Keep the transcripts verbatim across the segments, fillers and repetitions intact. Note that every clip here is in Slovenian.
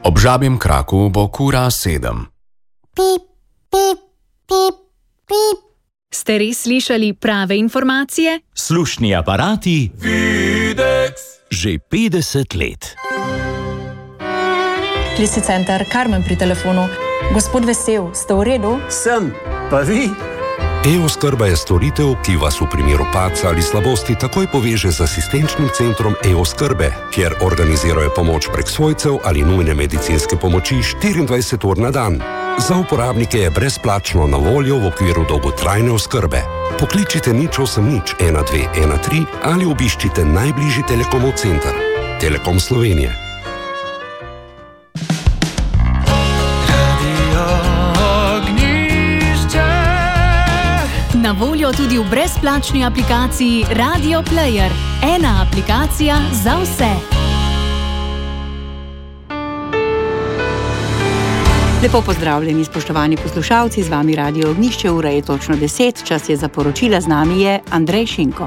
Ob žabjem kraku bo kura sedem. Pip, pip, pip, pip. Ste res slišali prave informacije? Slušni aparati Videx že petdeset let. Klici center, Karmen pri telefonu. Gospod Vesel, ste v redu? Sem, pa vi? E-oskrba je storitev, ki vas v primeru padca ali slabosti takoj poveže z asistenčnim centrom E-oskrbe, kjer organizirajo pomoč prek svojcev ali nujne medicinske pomoči štiriindvajset ur na dan. Za uporabnike je brezplačno na voljo v okviru dolgotrajne oskrbe. Pokličite nič osem nič ena dve ena tri ali obiščite najbližji Telekomov center. Telekom Slovenije. Na voljo tudi v brezplačni aplikaciji Radio Player. Ena aplikacija za vse. Lepo pozdravljeni, spoštovani poslušalci, z vami Radio Ognjišče, ura je točno deset, čas je za poročila, z nami je Andrej Šinko.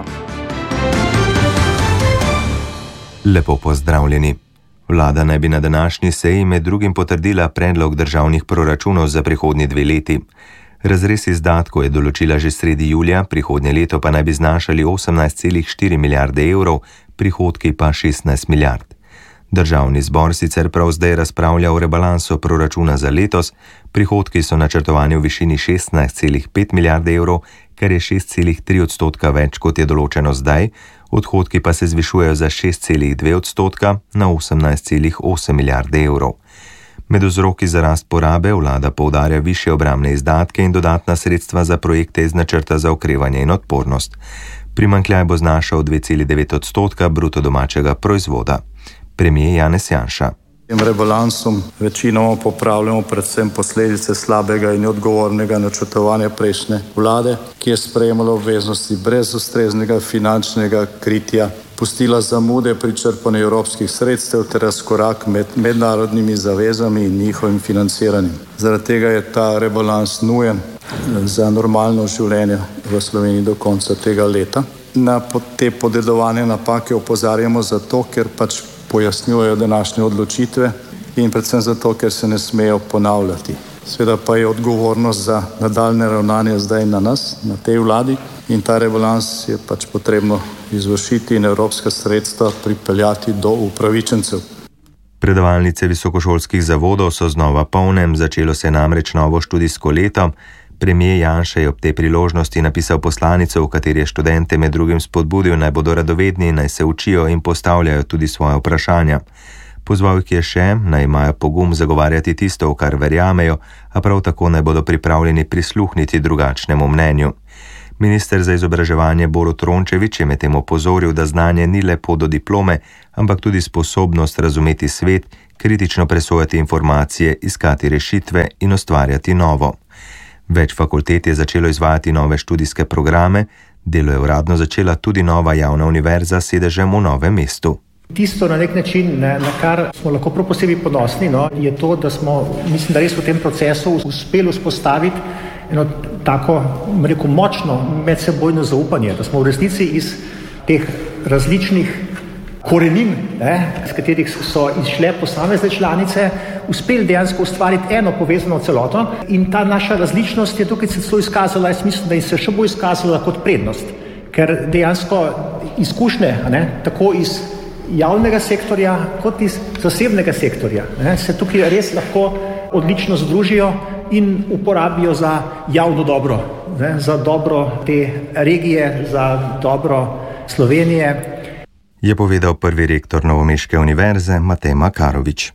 Lepo pozdravljeni. Vlada naj bi na današnji seji med drugim potrdila predlog državnih proračunov za prihodnji dve leti. Razrez izdatkov je določila že sredi julija, prihodnje leto pa naj bi znašali osemnajst celih štiri milijarde evrov, prihodki pa šestnajst milijard. Državni zbor sicer prav zdaj razpravlja o rebalansu proračuna za letos, prihodki so načrtovani v višini šestnajst celih pet milijarde evrov, kar je šest celih tri odstotka več, kot je določeno zdaj, odhodki pa se zvišujejo za šest celih dve odstotka na osemnajst celih osem milijarde evrov. Med vzroki za rast porabe vlada poudarja višje obrambne izdatke in dodatna sredstva za projekte iz načrta za okrevanje in odpornost. Primanjkljaj bo znašal dve celih devet odstotka bruto domačega proizvoda. Premier Janez Janša. Tem rebalansom večinoma popravljamo predvsem posledice slabega in neodgovornega načrtovanja prejšnje vlade, ki je sprejemala obveznosti brez ustreznega finančnega kritja, pustila zamude pri črpanju evropskih sredstev ter razkorak med mednarodnimi zavezami in njihovim financiranjem. Zaradi tega je ta rebalans nujen za normalno življenje v Sloveniji do konca tega leta. Na te podedovane napake opozarjamo zato, ker pač pojasnjujejo današnje odločitve in predvsem zato, ker se ne smejo ponavljati. Seveda pa je odgovornost za nadaljne ravnanje zdaj na nas, na tej vladi, in ta rebalans je pač potrebno izvršiti in evropska sredstva pripeljati do upravičencev. Predavalnice visokošolskih zavodov so znova polne, začelo se namreč novo študijsko leto. Premier Janša je ob tej priložnosti napisal poslanico, v kateri je študente med drugim spodbudil, naj bodo radovedni, naj se učijo in postavljajo tudi svoje vprašanja. Pozval jih je še, naj imajo pogum zagovarjati tisto, v kar verjamejo, a prav tako naj bodo pripravljeni prisluhniti drugačnemu mnenju. Minister za izobraževanje Borut Rončević je medtem opozoril, da znanje ni le pot do diplome, ampak tudi sposobnost razumeti svet, kritično presojati informacije, iskati rešitve in ustvarjati novo. Več fakultet je začelo izvajati nove študijske programe, delo je uradno začela tudi nova javna univerza s sedežem v Novem mestu. Tisto na nek način, na, na kar smo lahko prav posebej ponosni, no, je to, da smo, mislim, da res v tem procesu uspeli vzpostaviti eno tako, rekel, močno medsebojno zaupanje, da smo v resnici iz teh različnih korenin, ne, z katerih so izšle posamezne članice, uspeli dejansko ustvariti eno povezano celoto in ta naša različnost je tukaj se celo izkazala, jaz mislim, da se še bo izkazala kot prednost, ker dejansko izkušnje, ne, tako iz javnega sektorja kot iz zasebnega sektorja, ne, se tukaj res lahko odlično združijo in uporabijo za javno dobro, ne, za dobro te regije, za dobro Slovenije. Je povedal prvi rektor Novomeške univerze Matej Makarovič.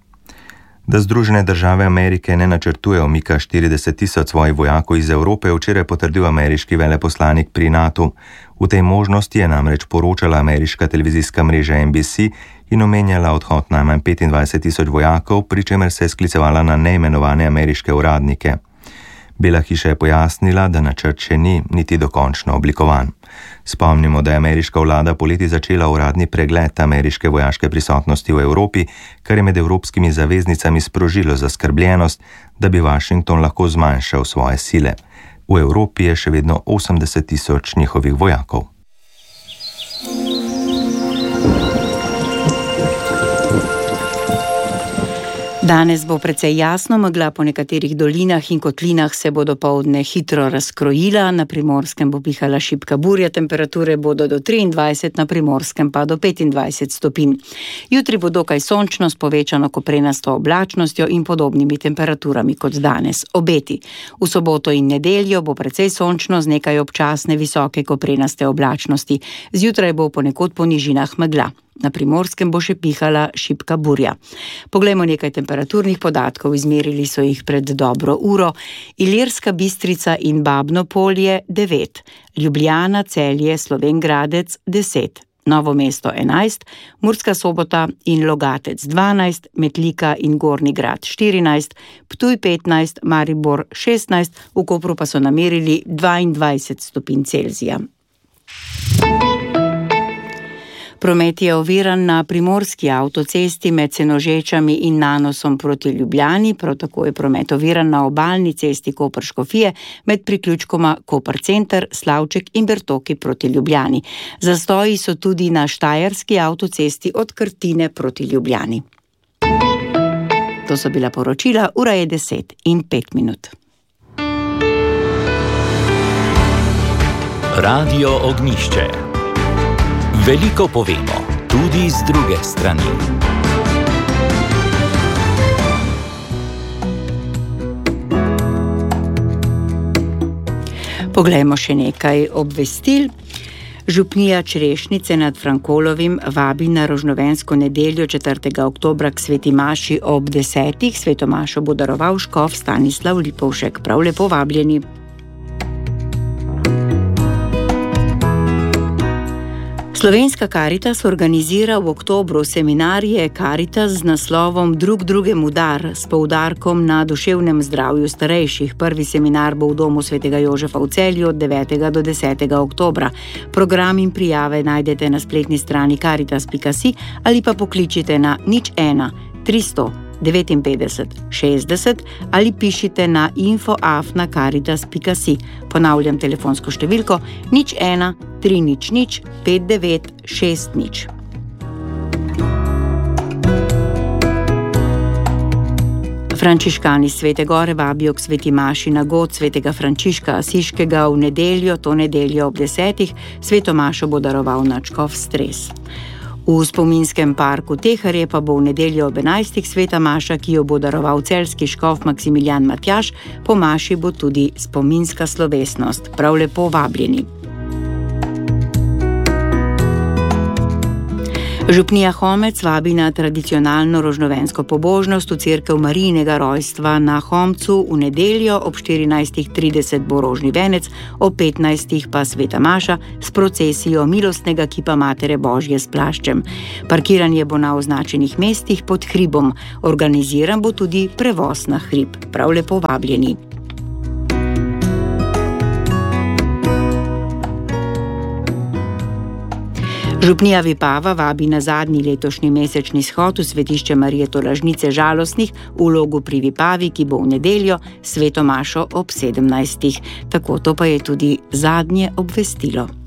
Da Združene države Amerike ne načrtujejo umika štirideset tisoč svojih vojakov iz Evrope, je včeraj potrdil ameriški veleposlanik pri natu. V tej možnosti je namreč poročala ameriška televizijska mreža N B C in omenjala odhod najmanj petindvajset tisoč vojakov, pri čemer se je sklicevala na neimenovane ameriške uradnike. Bela hiša je pojasnila, da načrt še ni niti dokončno oblikovan. Spomnimo, da je ameriška vlada poleti začela uradni pregled ameriške vojaške prisotnosti v Evropi, kar je med evropskimi zaveznicami sprožilo zaskrbljenost, da bi Washington lahko zmanjšal svoje sile. V Evropi je še vedno osemdeset tisoč njihovih vojakov. Danes bo precej jasno, megla po nekaterih dolinah in kotlinah se bo dopoldne hitro razkrojila, na Primorskem bo pihala šibka burja, temperature bodo do triindvajset, na Primorskem pa do petindvajset stopinj. Jutri bo dokaj sončno s povečano koprenasto oblačnostjo in podobnimi temperaturami kot danes. Obeti. V soboto in nedeljo bo precej sončno z nekaj občasne visoke koprenaste oblačnosti. Zjutraj bo ponekod po nižinah megla. Na Primorskem bo še pihala šibka burja. Poglejmo nekaj temperaturnih podatkov, izmerili so jih pred dobro uro. Ilirska Bistrica in Babno Polje devet, Ljubljana, Celje, Slovenj Gradec deset, Novo mesto enajst, Murska Sobota in Logatec dvanajst, Metlika in Gornji Grad štirinajst, Ptuj petnajst, Maribor šestnajst, v Kopru pa so namerili dvaindvajset stopinj Celzija. Promet je oviran na primorski avtocesti med Senožečami in Nanosom proti Ljubljani, prav tako je promet oviran na obalni cesti Koper-Škofije med priključkoma Koper Center, Slavček in Bertoki proti Ljubljani. Zastoji so tudi na štajerski avtocesti od Krtine proti Ljubljani. To so bila poročila, ura je deset in pet minut. Radio Ognjišče. Veliko povemo, tudi z druge strani. Poglejmo še nekaj obvestil. Župnija Črešnice nad Frankolovim vabi na rožnovensko nedeljo četrtega oktobra k sveti maši ob desetih. Sveto mašo bo daroval škof Stanislav Lipovšek. Prav lepo vabljeni. Slovenska Karitas organizira v oktobru seminarije Karitas z naslovom Drug drugemu dar s poudarkom na duševnem zdravju starejših. Prvi seminar bo v domu svetega Jožefa v Celju od devetega do desetega oktobra. Program in prijave najdete na spletni strani karitas pika si ali pa pokličite na nič ena tristo devetinpetdeset šestdeset ali pišite na info afna karitas pika si. Ponavljam telefonsko številko nič ena tri nič nič pet devet šest nič. Frančiškani Svete Gore vabijo k sveti maši na god svetega Frančiška Asiškega v nedeljo, to nedeljo ob desetih. Sveto mašo bo daroval nadškof Stres. V spominskem parku Teharje pa bo v nedeljo ob enajstih sveta maša, ki jo bo daroval celjski škof Maksimilijan Matjaž. Po maši bo tudi spominska slovesnost. Prav lepo vabljeni. Župnija Homec vabi na tradicionalno rožnovensko pobožnost v cerkev Marijinega rojstva na Homcu v nedeljo ob štirinajstih trideset bo rožni venec, ob petnajstih pa sveta maša s procesijo milostnega kipa Matere Božje s plaščem. Parkiranje bo na označenih mestih pod hribom. Organiziran bo tudi prevoz na hrib. Prav lepo vabljeni. Župnija Vipava vabi na zadnji letošnji mesečni shod v svetišče Marije Tolažnice žalostnih v Logu pri Vipavi, ki bo v nedeljo sveto mašo ob sedemnajstih. Tako to pa je tudi zadnje obvestilo.